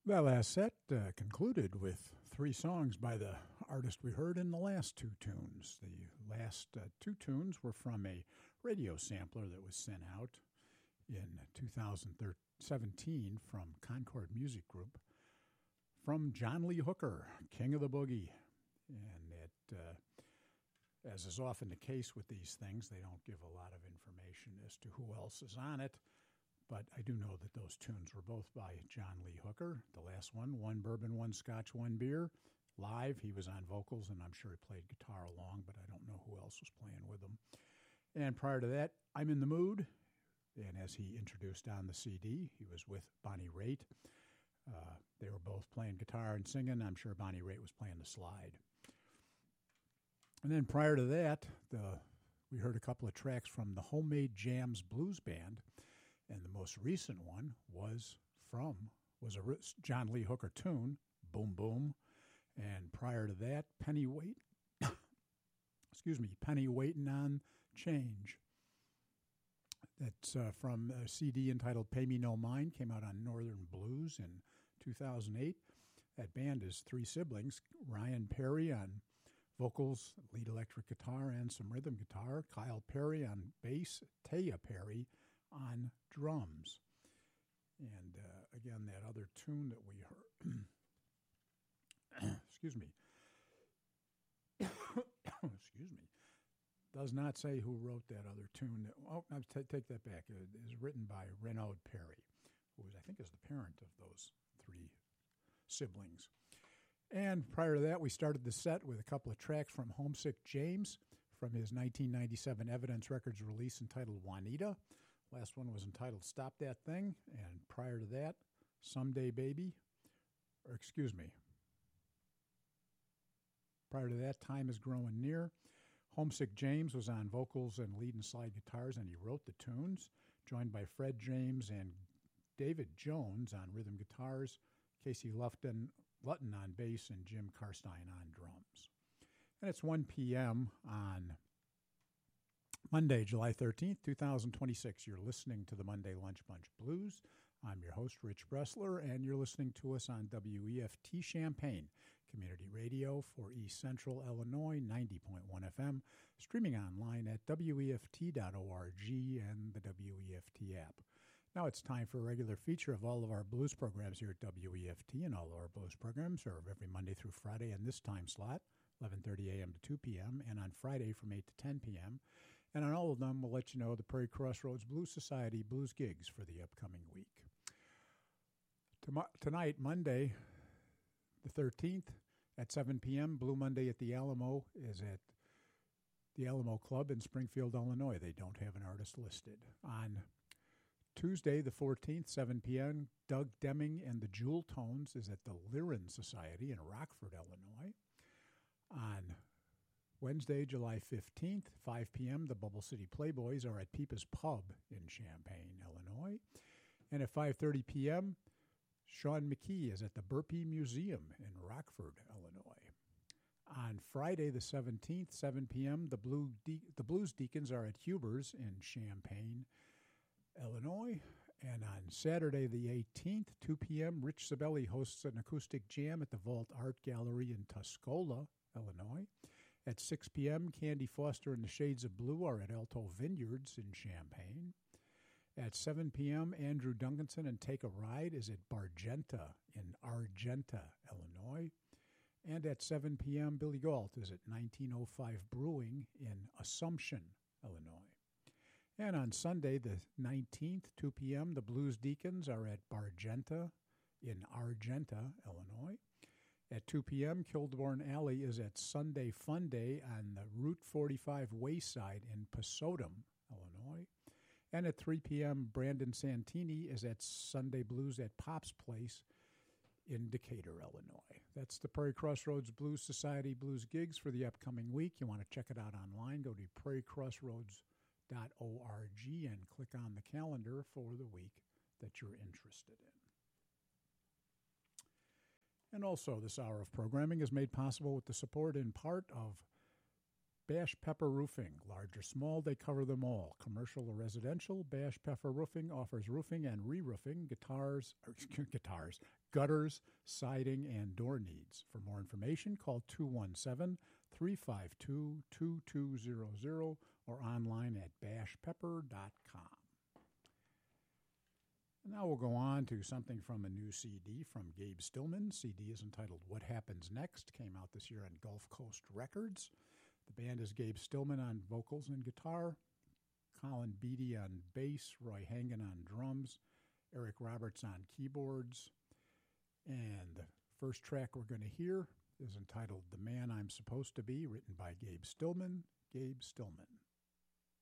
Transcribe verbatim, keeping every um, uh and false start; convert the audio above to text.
That last set uh, concluded with three songs by the artist we heard in the last two tunes. The last uh, two tunes were from a radio sampler that was sent out in two thousand seventeen from Concord Music Group from John Lee Hooker, King of the Boogie. And it, uh, as is often the case with these things, they don't give a lot of information as to who else is on it. But I do know that those tunes were both by John Lee Hooker. The last one, One Bourbon, One Scotch, One Beer. Live, he was on vocals, and I'm sure he played guitar along, but I don't know who else was playing with him. And prior to that, I'm in the Mood. And as he introduced on the C D, he was with Bonnie Raitt. Uh, they were both playing guitar and singing. I'm sure Bonnie Raitt was playing the slide. And then prior to that, the we heard a couple of tracks from the Homemade Jams Blues Band. And the most recent one was from, was a John Lee Hooker tune, Boom Boom. And prior to that, Penny Wait, excuse me, Penny Waitin' on Change. That's uh, from a C D entitled Pay Me No Mind, came out on Northern Blues in two thousand eight. That band is three siblings, Ryan Perry on vocals, lead electric guitar, and some rhythm guitar, Kyle Perry on bass, Taya Perry on drums. And uh, again, that other tune that we heard, excuse me, excuse me, does not say who wrote that other tune. Oh, I t- take that back. It is written by Renaud Perry, who is, I think, is the parent of those three siblings. And prior to that, we started the set with a couple of tracks from Homesick James from his nineteen ninety-seven Evidence Records release entitled Juanita. Last one was entitled Stop That Thing. And prior to that, Someday Baby, or excuse me, prior to that, Time Is Growing Near. Homesick James was on vocals and lead and slide guitars, and he wrote the tunes, joined by Fred James and David Jones on rhythm guitars, Casey Lufton, Lutton on bass, and Jim Karstein on drums. And it's one p.m. on Monday, July thirteenth, twenty twenty-six. You're listening to the Monday Lunch Bunch Blues. I'm your host, Rich Bressler, and you're listening to us on W E F T Champaign, community radio for East Central Illinois, ninety point one F M, streaming online at W E F T dot org and the W E F T app. Now it's time for a regular feature of all of our blues programs here at W E F T, and all of our blues programs are every Monday through Friday in this time slot, eleven thirty a.m. to two p.m., and on Friday from eight to ten p.m., and on all of them, we'll let you know the Prairie Crossroads Blues Society blues gigs for the upcoming week. Tonight, Monday, the thirteenth, at seven p.m., Blue Monday at the Alamo is at the Alamo Club in Springfield, Illinois. They don't have an artist listed. On Tuesday, the fourteenth, seven p.m., Doug Deming and the Jewel Tones is at the Lyran Society in Rockford, Illinois. On Wednesday, July fifteenth, five p.m., the Bubble City Playboys are at Peepa's Pub in Champaign, Illinois. And at five thirty p.m., Sean McKee is at the Burpee Museum in Rockford, Illinois. On Friday, the seventeenth, seven p.m., the, Blue De- the Blues Deacons are at Huber's in Champaign, Illinois. And on Saturday, the eighteenth, two p.m., Rich Sabelli hosts an acoustic jam at the Vault Art Gallery in Tuscola, Illinois. At six p.m., Candy Foster and the Shades of Blue are at Alto Vineyards in Champaign. At seven p.m., Andrew Duncanson and Take a Ride is at Bargenta in Argenta, Illinois. And at seven p.m., Billy Galt is at nineteen oh five Brewing in Assumption, Illinois. And on Sunday, the nineteenth, two p.m., the Blues Deacons are at Bargenta in Argenta, Illinois. At two p.m., Kilbourne Alley is at Sunday Fun Day on the Route forty-five Wayside in Pasodum, Illinois. And at three p.m., Brandon Santini is at Sunday Blues at Pop's Place in Decatur, Illinois. That's the Prairie Crossroads Blues Society blues gigs for the upcoming week. You want to check it out online, go to prairie crossroads dot org and click on the calendar for the week that you're interested in. And also, this hour of programming is made possible with the support in part of Bash Pepper Roofing. Large or small, they cover them all. Commercial or residential, Bash Pepper Roofing offers roofing and re-roofing, guitars, or guitars, gutters, siding, and door needs. For more information, call two one seven, three five two, two two zero zero or online at bash pepper dot com. Now we'll go on to something from a new C D from Gabe Stillman. C D is entitled What Happens Next. Came out this year on Gulf Coast Records. The band is Gabe Stillman on vocals and guitar, Colin Beatty on bass, Roy Hangen on drums, Eric Roberts on keyboards. And the first track we're going to hear is entitled The Man I'm Supposed to Be, written by Gabe Stillman. Gabe Stillman.